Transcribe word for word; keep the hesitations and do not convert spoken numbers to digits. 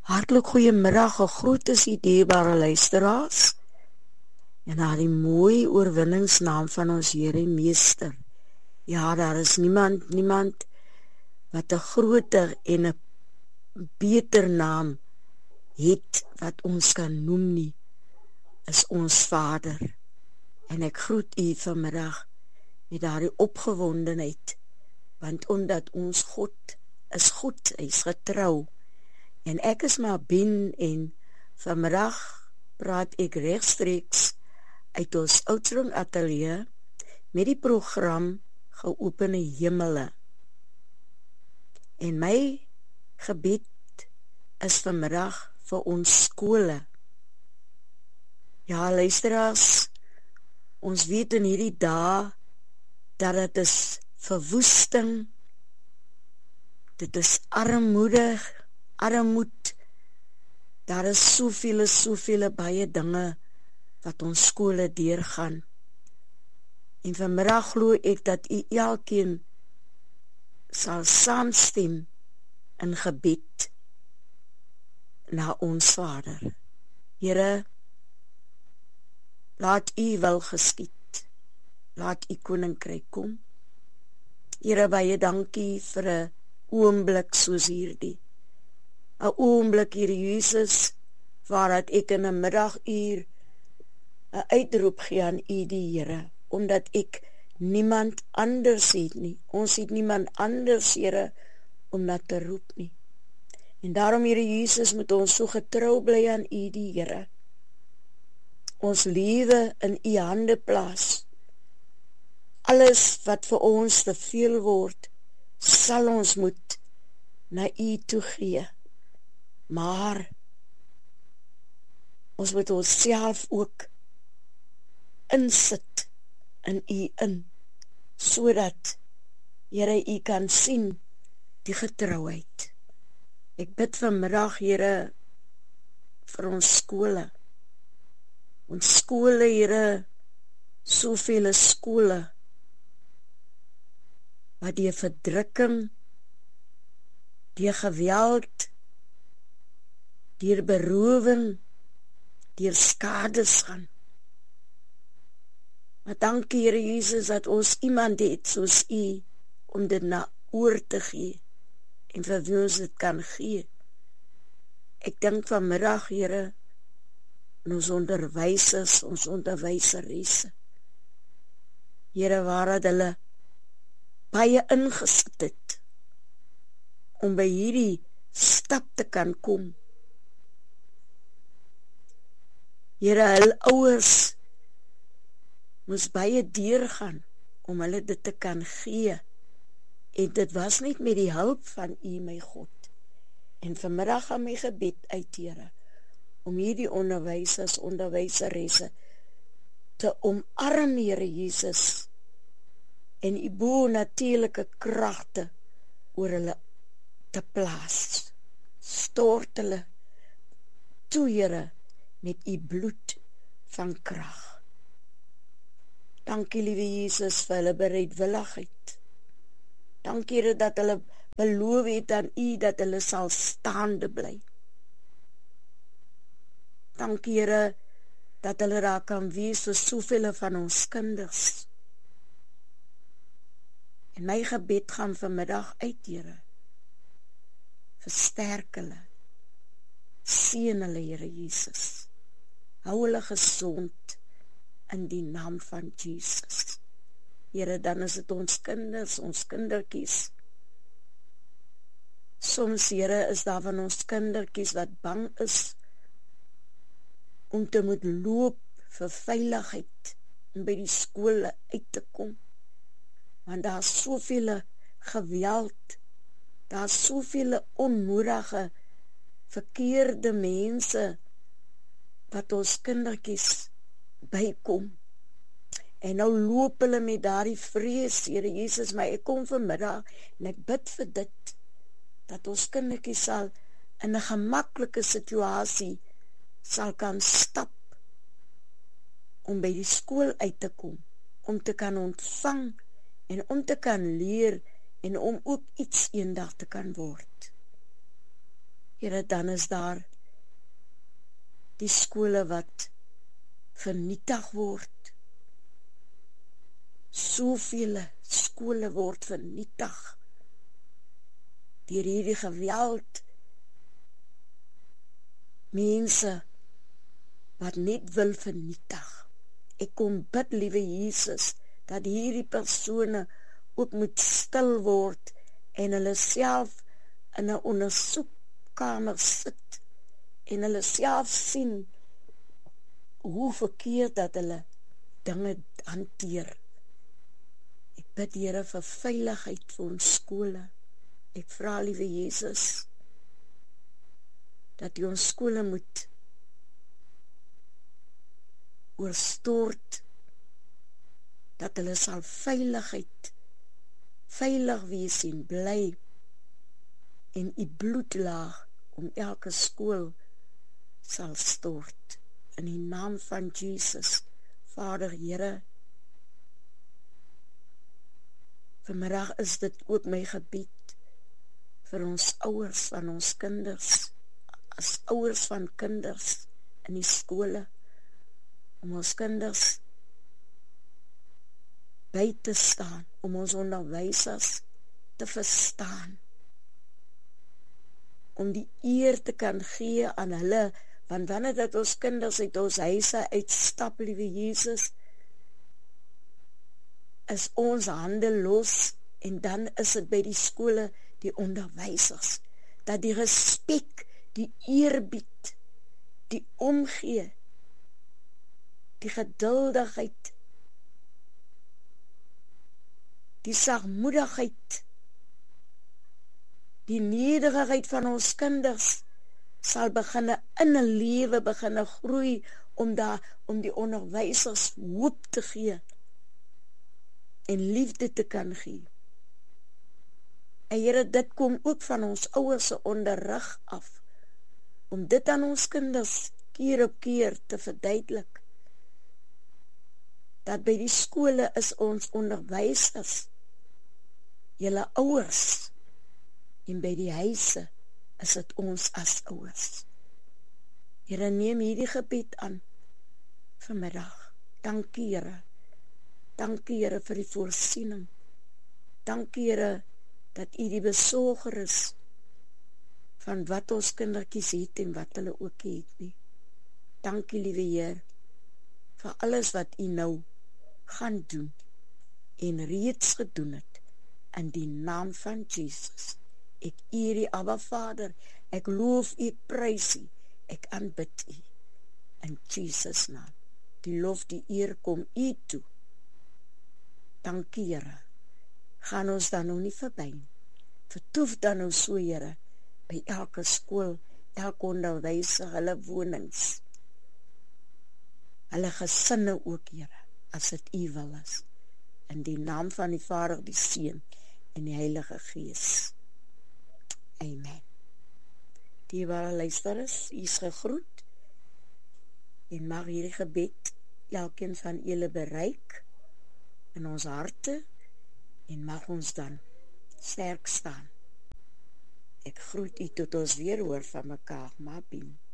Hartlik goeiemiddag, gegroet is die dierbare luisteraars en na die mooi oorwinningsnaam van ons Here en Meester. Ja, daar is niemand, niemand wat 'n groter en 'n beter naam het wat ons kan noem nie, is ons Vader. En ek groet u vanmiddag met daardie opgewondenheid, want omdat ons God is goed, hy is getrou. En ek is maar bin en vanmiddag praat ek regstreeks uit ons Oudtshoorn ateljee met die program Geopende Hemele. En my gebed is vanmiddag vir ons skole. Ja, luisteraars, ons weet in hierdie dae dat dit is verwoesting, dit is armoede, armoed, daar is soveel, soveel baie dinge wat ons skole deurgaan. En vanmiddag glo ek dat u elkeen sal saamstem in gebed na ons Vader. Here, laat u wil geskied, laat u koninkryk kom. Here, baie dankie vir 'n oomblik soos hierdie. 'n oomblik, Here Jesus, waarat ek in 'n middaguur 'n uitroep gee aan u die Here, omdat ek niemand anders het nie. Ons het niemand anders, Here, om na te roep nie. En daarom, Here Jesus, moet ons so getrou bly aan u die Here. Ons lewe in u hande plaas. Alles wat vir ons te veel word, sal ons moet na u toe gee. Maar ons moet onsself ook insit in u in, sodat Here u kan sien die getrouheid. Ek bid vanmiddag, Here, vir ons skole. Ons skole, Here, soveel skole wat die verdrukking, die geweld, deur berowing, deur skades gaan. Maar dankie, Here Jesus, dat ons iemand het soos u, om dit na oor te gee, en vir wie ons dit kan gee. Ek dink vanmiddag, Here, en ons onderwysers, ons onderwyseresse. Here, waar het hulle baie ingesit het, om by hierdie stap te kan kom. Here, hulle ouers moes baie deurgaan, om hulle dit te kan gee, en dit was net met die hulp van u, my God. En vanmiddag gaan my gebed uit, Here, om hierdie onderwysers, onderwyseresse te omarm, Here Jesus, en u bo-natuurlike kragte oor hulle te plaas. Stort hulle toe, Here, met u bloed van krag. Dankie, liewe Jesus, vir hulle bereidwilligheid. Dankie, Here, dat hulle beloof het aan u, dat hulle sal staande bly. Dankie, Here, dat hulle daar kan wees vir soveel van ons kinders. En my gebed gaan vanmiddag uit, Here. Versterk hulle. Seën hulle, Here Jesus. Hou hulle gesond in die naam van Jesus. Here, dan is dit ons kinders, ons kindertjies. Soms, Here, is daar van ons kindertjies wat bang is om te moet loop vir veiligheid, om by die skole uit te kom. Want daar is soveel geweld, daar is soveel onmoedige, verkeerde mense, wat ons kindertjies bykom. En nou loop hulle met daardie vrees, Here Jesus, maar ek kom vanmiddag, en ek bid vir dit, dat ons kindertjies sal in 'n gemaklike situasie sal kan stap, om by die skool uit te kom, om te kan ontvang, en om te kan leer, en om ook iets eendag te kan word. Here, dan is daar die skole wat vernietig word. Soveel skole word vernietig deur hierdie geweld. Mense wat net wil vernietig. Ek kom bid, liewe Jesus, dat hierdie persone ook moet stil word en hulle self in 'n ondersoekkamer sit en hulle self sien hoe verkeerd dat hulle dinge hanteer. Ek bid, Here, vir veiligheid vir ons skole. Ek vra, liewe Jesus, dat U ons skole moet oorstort, dat hulle sal veiligheid, veilig wees en bly, en U bloedlaag om elke skool sal stort. In die naam van Jesus, Vader, Here, vanmiddag is dit ook my gebed vir ons ouers van ons kinders, as ouers van kinders in die skole, om ons kinders by te staan, om ons onderwysers te verstaan, om die eer te kan gee aan hulle, want wanneer dat ons kinders uit ons huise uitstap, liewe Jesus, is ons hande los, en dan is dit by die skole, die onderwysers, dat die respek, die eerbied, die omgee, die geduldigheid, die sagmoedigheid, die nederigheid van ons kinders sal beginne in 'n lewe beginne groei om daar om die onderwysers hoop te gee en liefde te kan gee. En Here, dit kom ook van ons ouers se onderrig af, om dit aan ons kinders keer op keer te verduidelik, dat by die skole is ons onderwysers, julle ouers, en by die huise is dit ons as ouers. Here, neem hierdie gebed aan vanmiddag. Dankie, Here. Dankie, Here, vir die voorsiening. Dankie, Here, dat U die besorger is van wat ons kindertjies het en wat hulle ook het nie. Dankie, liewe Heer, vir alles wat U nou gaan doen en reeds gedoen het, in die naam van Jesus. Ek eer U, Abba Vader, ek loof U, prys U, ek aanbid U, in Jesus naam. Die lof, die eer kom U toe. Dankie, Here. Gaan ons dan nou nie verby. Vertoef dan nou so, Here, by elke skool, elke onderwyser, hulle wonings, hulle gesinne ook, Here, as dit U wil is. In die naam van die Vader, die Seun en die Heilige Gees. Amen. Dierbare luisteraars, U is gegroet en mag hierdie gebed elkeen van julle bereik in ons harte en mag ons dan sterk staan. Ek groet U tot ons weer hoor van mekaar, Mabien.